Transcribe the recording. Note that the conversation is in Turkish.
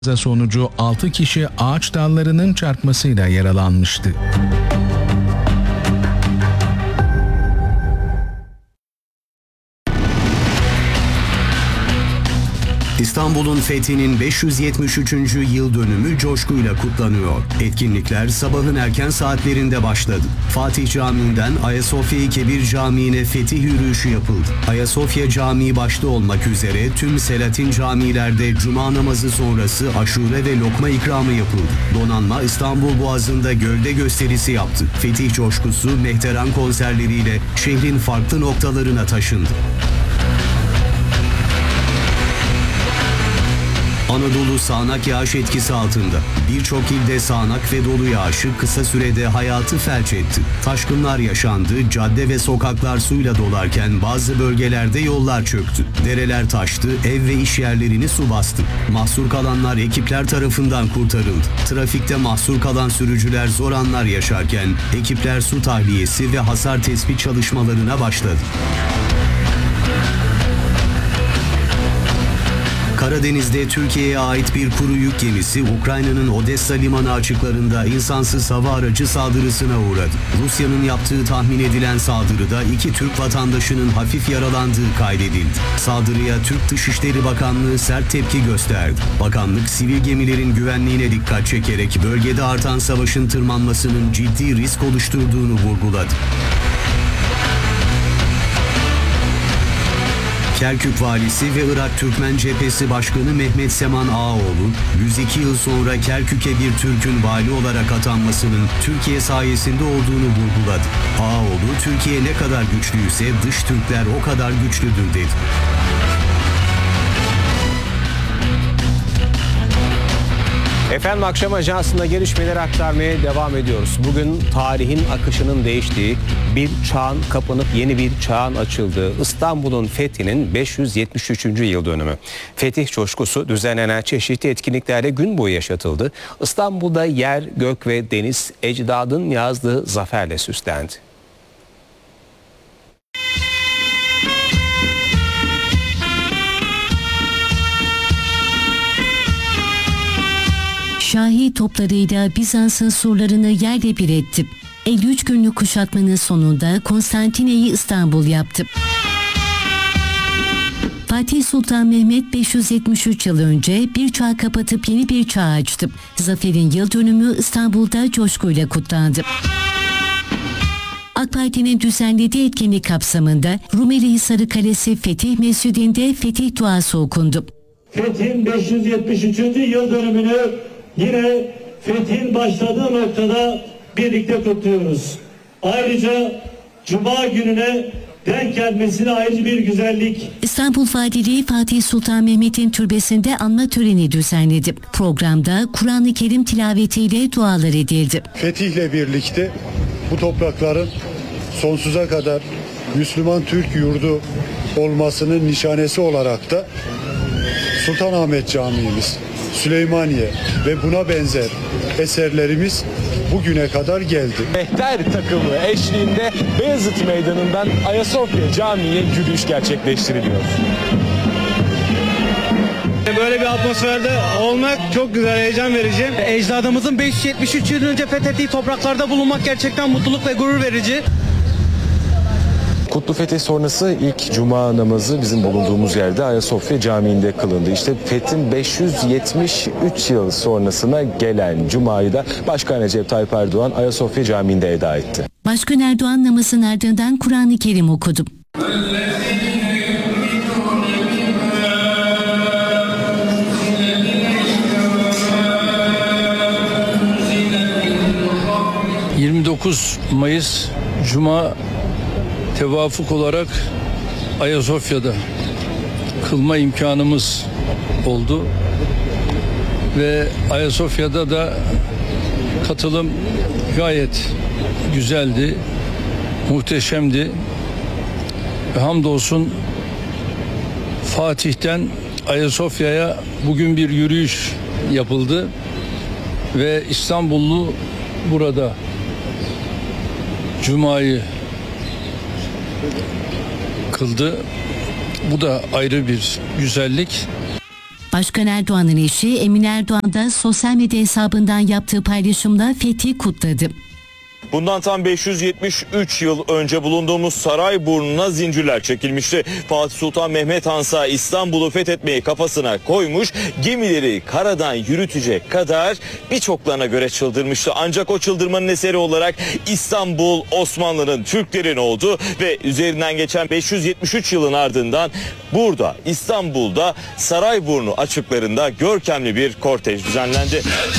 Sonucu 6 kişi ağaç dallarının çarpmasıyla yaralanmıştı. İstanbul'un fethinin 573. yıl dönümü coşkuyla kutlanıyor. Etkinlikler sabahın erken saatlerinde başladı. Fatih Camii'nden Ayasofya-i Kebir Camii'ne fetih yürüyüşü yapıldı. Ayasofya Camii başta olmak üzere tüm Selatin camilerde cuma namazı sonrası aşure ve lokma ikramı yapıldı. Donanma İstanbul Boğazı'nda gövde gösterisi yaptı. Fetih coşkusu mehteran konserleriyle şehrin farklı noktalarına taşındı. Anadolu sağanak yağış etkisi altında. Birçok ilde sağanak ve dolu yağışı kısa sürede hayatı felç etti. Taşkınlar yaşandı, cadde ve sokaklar suyla dolarken bazı bölgelerde yollar çöktü. Dereler taştı, ev ve iş yerlerini su bastı. Mahsur kalanlar ekipler tarafından kurtarıldı. Trafikte mahsur kalan sürücüler zor anlar yaşarken ekipler su tahliyesi ve hasar tespit çalışmalarına başladı. Karadeniz'de Türkiye'ye ait bir kuru yük gemisi Ukrayna'nın Odessa limanı açıklarında insansız hava aracı saldırısına uğradı. Rusya'nın yaptığı tahmin edilen saldırıda 2 Türk vatandaşının hafif yaralandığı kaydedildi. Saldırıya Türk Dışişleri Bakanlığı sert tepki gösterdi. Bakanlık sivil gemilerin güvenliğine dikkat çekerek bölgede artan savaşın tırmanmasının ciddi risk oluşturduğunu vurguladı. Kerkük Valisi ve Irak Türkmen Cephesi Başkanı Mehmet Seman Ağaoğlu, 102 yıl sonra Kerkük'e bir Türk'ün vali olarak atanmasının Türkiye sayesinde olduğunu vurguladı. Ağaoğlu, Türkiye ne kadar güçlüyse dış Türkler o kadar güçlüdür dedi. Efendim akşam ajansında gelişmeleri aktarmaya devam ediyoruz. Bugün tarihin akışının değiştiği, bir çağın kapanıp yeni bir çağın açıldığı İstanbul'un fethinin 573. yıl dönümü. Fetih coşkusu düzenlenen çeşitli etkinliklerle gün boyu yaşatıldı. İstanbul'da yer, gök ve deniz ecdadın yazdığı zaferle süslendi. Şahi toplarıyla Bizans'ın surlarını yerle bir etti. 53 günlük kuşatmanın sonunda Konstantine'yi İstanbul yaptı. Fatih Sultan Mehmet 573 yıl önce bir çağ kapatıp yeni bir çağ açtı. Zaferin yıl dönümü İstanbul'da coşkuyla kutlandı. AK Parti'nin düzenlediği etkinlik kapsamında Rumeli Hisarı Kalesi Fetih Mescidi'nde fetih duası okundu. Fethin 573. yıl dönümünü yine fethin başladığı noktada birlikte kutluyoruz. Ayrıca Cuma gününe denk gelmesine ayrıca bir güzellik. İstanbul Valiliği Fatih Sultan Mehmet'in türbesinde anma töreni düzenledi. Programda Kur'an-ı Kerim tilavetiyle dualar edildi. Fetihle birlikte bu toprakların sonsuza kadar Müslüman Türk yurdu olmasının nişanesi olarak da Sultanahmet Camii'miz, Süleymaniye ve buna benzer eserlerimiz bugüne kadar geldi. Mehter takımı eşliğinde Beyazıt Meydanı'ndan Ayasofya Camii'ye yürüyüş gerçekleştiriliyor. Böyle bir atmosferde olmak çok güzel, heyecan verici. Ecdadımızın 573 yıl önce fethettiği topraklarda bulunmak gerçekten mutluluk ve gurur verici. Kutlu Fetih sonrası ilk cuma namazı bizim bulunduğumuz yerde Ayasofya Camii'nde kılındı. İşte fethin 573 yıl sonrasına gelen cumayı da Başkan Recep Tayyip Erdoğan Ayasofya Camii'nde eda etti. Başkan Erdoğan namazın ardından Kur'an-ı Kerim okudu. ...29 Mayıs Cuma tevafuk olarak Ayasofya'da kılma imkanımız oldu ve Ayasofya'da da katılım gayet güzeldi, muhteşemdi ve hamdolsun Fatih'ten Ayasofya'ya bugün bir yürüyüş yapıldı ve İstanbullu burada Cuma'yı kıldı. Bu da ayrı bir güzellik. Başkan Erdoğan'ın eşi Emine Erdoğan da sosyal medya hesabından yaptığı paylaşımla fethi kutladı. Bundan tam 573 yıl önce bulunduğumuz Sarayburnu'na zincirler çekilmişti. Fatih Sultan Mehmet Hansa İstanbul'u fethetmeyi kafasına koymuş, gemileri karadan yürütecek kadar birçoklarına göre çıldırmıştı. Ancak o çıldırmanın eseri olarak İstanbul Osmanlı'nın, Türklerin oldu ve üzerinden geçen 573 yılın ardından burada İstanbul'da Sarayburnu açıklarında görkemli bir kortej düzenlendi.